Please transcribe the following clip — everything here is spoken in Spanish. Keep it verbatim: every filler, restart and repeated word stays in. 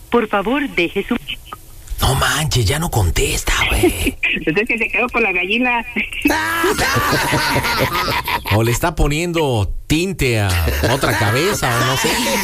Por favor, deje su... No manches, ya no contesta, güey. Entonces que se quedó con la gallina. O le está poniendo tinte a otra cabeza, o no sé.